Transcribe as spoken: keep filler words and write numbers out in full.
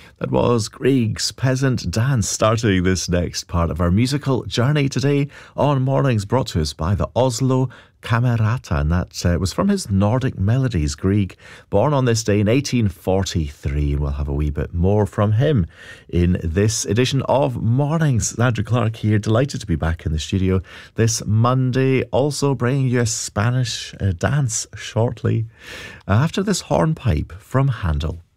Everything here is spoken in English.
That was Grieg's Peasant Dance, starting this next part of our musical journey today on Mornings, brought to us by the Oslo Camerata, and that uh, was from his Nordic Melodies. Grieg, born on this day in eighteen forty-three, and we'll have a wee bit more from him in this edition of Mornings. Andrew Clark here, delighted to be back in the studio this Monday, also bringing you a Spanish uh, dance shortly, uh, after this hornpipe from Handel.